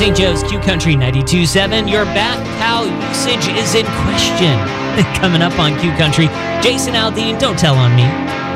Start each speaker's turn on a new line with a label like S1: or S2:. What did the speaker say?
S1: St. Joe's Q Country 92.7. Your bath towel usage is in question. Coming up on Q Country, Jason Aldean, Don't Tell on Me.